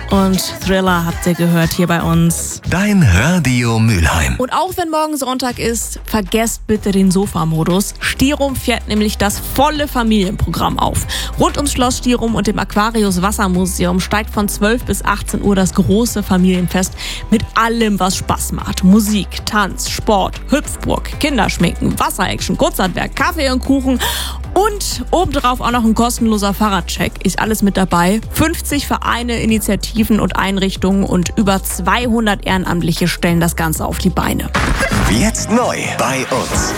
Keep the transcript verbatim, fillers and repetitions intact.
und Thriller habt ihr gehört hier bei uns. Dein Radio Mülheim. Und auch wenn morgen Sonntag ist, vergesst bitte den Sofamodus. Stirum fährt nämlich das volle Familienprogramm auf. Rund ums Schloss Stirum und dem Aquarius Wassermuseum steigt von zwölf bis achtzehn Uhr das große Familienfest mit allem, was Spaß macht. Musik, Tanz, Sport, Hüpfburg, Kinderschminken, Wasseraction, Kurzhandwerk, Kaffee und Kuchen. Und obendrauf auch noch ein kostenloser Fahrradcheck. Ist alles mit dabei. fünfzig Vereine, Initiativen und Einrichtungen und über zweihundert Ehrenamtliche stellen das Ganze auf die Beine. Jetzt neu bei uns.